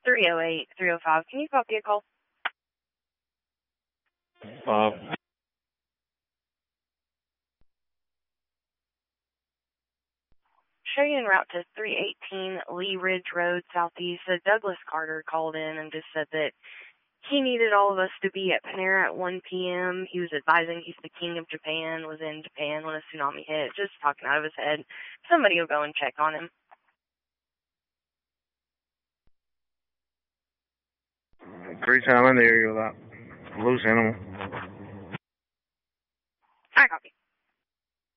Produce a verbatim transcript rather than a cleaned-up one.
three oh eight, three oh five. Can you copy a call? Uh, Show you en route to three eighteen Lee Ridge Road, Southeast. So Douglas Carter called in and just said that he needed all of us to be at Panera at one p.m. He was advising he's the king of Japan, was in Japan when a tsunami hit, just talking out of his head. Somebody will go and check on him. Three time in the area with that loose animal.